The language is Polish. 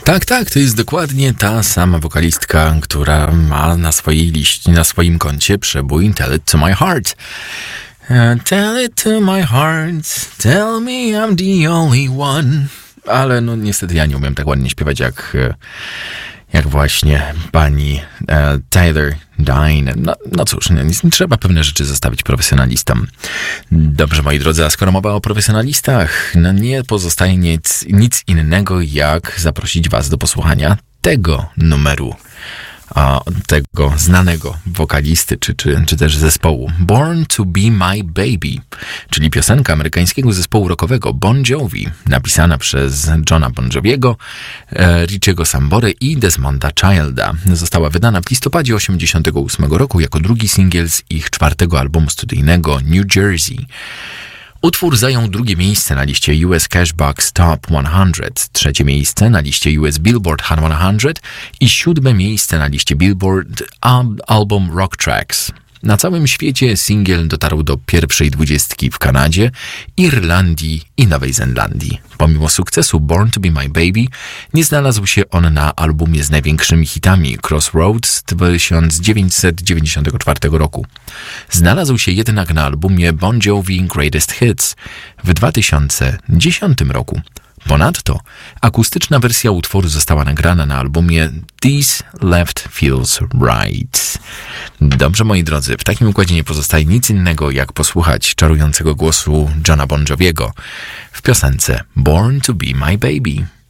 Tak, to jest dokładnie ta sama wokalistka, która ma na swojej liście, na swoim koncie przebój Tell It To My Heart. Tell it to my heart, tell me I'm the only one. Ale no niestety ja nie umiem tak ładnie śpiewać jak właśnie pani Taylor Dayne. No cóż, nie trzeba pewne rzeczy zostawić profesjonalistom. Dobrze, moi drodzy, a skoro mowa o profesjonalistach, no nie pozostaje nic innego, jak zaprosić was do posłuchania tego numeru, tego znanego wokalisty, czy też zespołu Born to be My Baby, czyli piosenka amerykańskiego zespołu rockowego Bon Jovi, napisana przez Johna Bon Joviego, Richiego Samborę i Desmonda Childa. Została wydana w listopadzie 1988 roku jako drugi singiel z ich czwartego albumu studyjnego New Jersey. Utwór zajął drugie miejsce na liście US Cashbox Top 100, trzecie miejsce na liście US Billboard Hot 100 i siódme miejsce na liście Billboard Album Rock Tracks. Na całym świecie singiel dotarł do pierwszej 20 w Kanadzie, Irlandii i Nowej Zelandii. Pomimo sukcesu Born to be My Baby, nie znalazł się on na albumie z największymi hitami Crossroads z 1994 roku. Znalazł się jednak na albumie Bon Jovi Greatest Hits w 2010 roku. Ponadto akustyczna wersja utworu została nagrana na albumie This Left Feels Right. Dobrze, moi drodzy, w takim układzie nie pozostaje nic innego, jak posłuchać czarującego głosu Johna Bon Joviego w piosence Born to be My Baby.